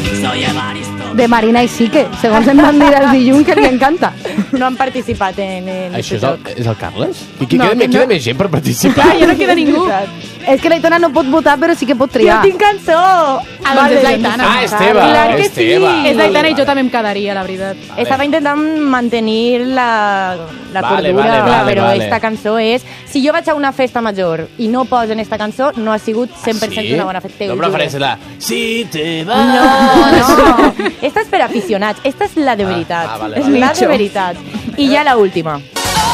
De Marina i Sique, segons em van dir els dilluns, que li encanta. No han participat en Això aquest joc. és el Carles? Queda més gent per participar? Clar, ja no queda ningú. És que l'Aitana no pot votar, però sí que pot Jo triar. tinc cançó! Ah, doncs és l'Aitana. Ah, és teva. Clar que és sí. teva. És l'Aitana i jo també em quedaria, la veritat. Estava intentant mantenir la Vale, cordura, vale, però vale. esta cançó és... Si jo vaig a una festa major i no posen esta cançó, no ha sigut 100% una bona festa. No prefereixes la... Si te vas... No. Esta és per aficionats. Esta és la de veritat. vale, És vale. la de veritat. I ja la última.